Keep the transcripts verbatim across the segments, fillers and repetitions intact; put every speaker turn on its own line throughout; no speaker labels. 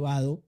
privado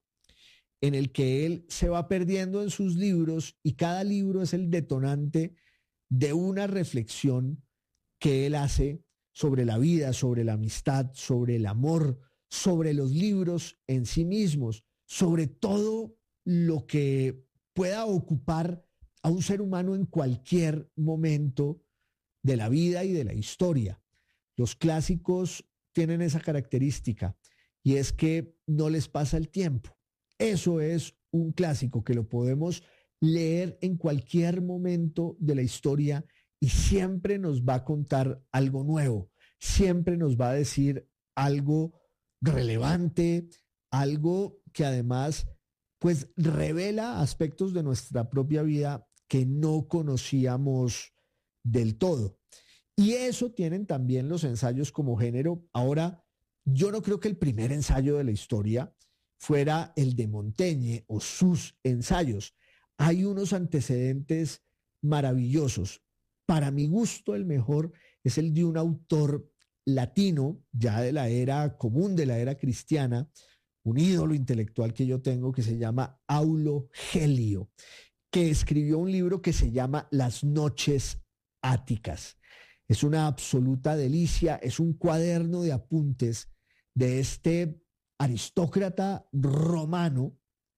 en el que él se va perdiendo en sus libros y cada libro es el detonante de una reflexión que él hace sobre la vida, sobre la amistad, sobre el amor, sobre los libros en sí mismos, sobre todo lo que pueda ocupar a un ser humano en cualquier momento de la vida y de la historia. Los clásicos tienen esa característica y es que no les pasa el tiempo. Eso es un clásico que lo podemos leer en cualquier momento de la historia y siempre nos va a contar algo nuevo, siempre nos va a decir algo relevante, algo que además pues revela aspectos de nuestra propia vida que no conocíamos del todo. Y eso tienen también los ensayos como género. Ahora, yo no creo que el primer ensayo de la historia fuera el de Montaigne o sus ensayos. Hay unos antecedentes maravillosos. Para mi gusto, el mejor es el de un autor latino, ya de la era común, de la era cristiana, un ídolo intelectual que yo tengo que se llama Aulo Gelio, que escribió un libro que se llama Las Noches Áticas. Es una absoluta delicia, es un cuaderno de apuntes de este aristócrata romano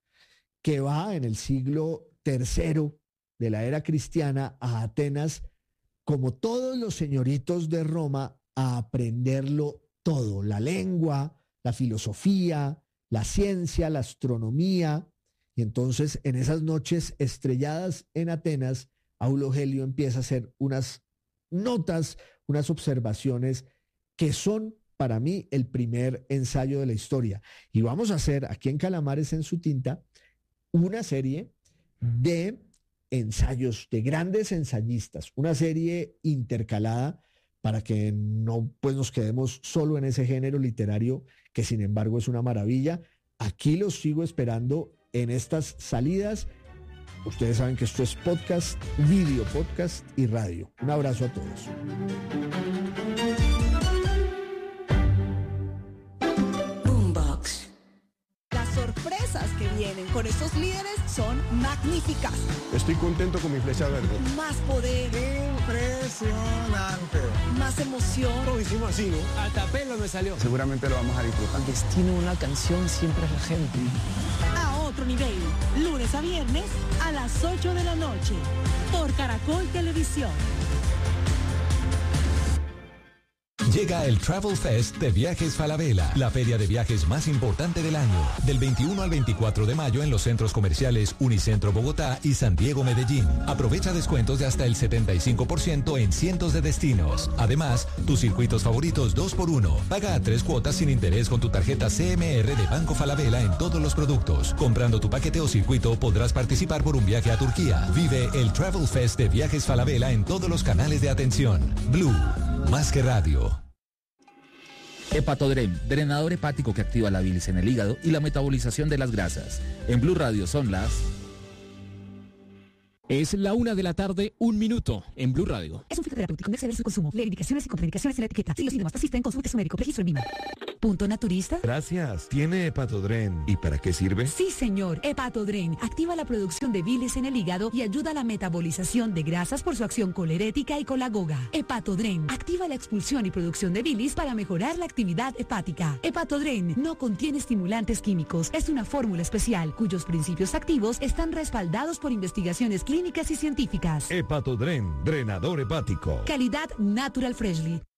que va en el siglo tercero de la era cristiana a Atenas, como todos los señoritos de Roma, a aprenderlo todo, la lengua, la filosofía, la ciencia, la astronomía. Y entonces en esas noches estrelladas en Atenas, Aulo Gelio empieza a hacer unas notas, unas observaciones que son para mí el primer ensayo de la historia. Y vamos a hacer aquí en Calamares en su tinta una serie de ensayos, de grandes ensayistas, una serie intercalada para que no pues nos quedemos solo en ese género literario que sin embargo es una maravilla. Aquí los sigo esperando en estas salidas. Ustedes saben que esto es podcast, video podcast y radio. Un abrazo a todos.
Boombox. Las sorpresas que vienen con estos líderes son magníficas.
Estoy contento con mi flecha verde.
Más poder.
Impresionante.
Más emoción.
Lo hicimos así, ¿no?
Hasta pelo me salió.
Seguramente lo vamos a disfrutar.
El destino de una canción siempre es la gente.
A otro nivel. Lunes a viernes a las ocho de la noche. Por Caracol Televisión.
Llega el Travel Fest de Viajes Falabella, la feria de viajes más importante del año. Del veintiuno al veinticuatro de mayo en los centros comerciales Unicentro Bogotá y San Diego Medellín. Aprovecha descuentos de hasta el setenta y cinco por ciento en cientos de destinos. Además, tus circuitos favoritos dos por uno. Paga a tres cuotas sin interés con tu tarjeta C M R de Banco Falabella en todos los productos. Comprando tu paquete o circuito podrás participar por un viaje a Turquía. Vive el Travel Fest de Viajes Falabella en todos los canales de atención. Blue, más que radio.
Hepatodrem, drenador hepático que activa la bilis en el hígado y la metabolización de las grasas. En Blue Radio son las...
Es la una de la tarde, un minuto, en Blue Radio.
Es un fitoterapéutico, no exceder su consumo. Lee indicaciones y contraindicaciones en la etiqueta. Si los síntomas persisten, consulte a su médico. Registro en Vima. ¿Punto naturista?
Gracias. ¿Tiene Hepatodren? ¿Y para qué sirve?
Sí, señor. Hepatodren activa la producción de bilis en el hígado y ayuda a la metabolización de grasas por su acción colerética y colagoga. Hepatodren activa la expulsión y producción de bilis para mejorar la actividad hepática. Hepatodren no contiene estimulantes químicos. Es una fórmula especial cuyos principios activos están respaldados por investigaciones clínicas y científicas.
Hepatodren, drenador hepático.
Calidad Natural Freshly.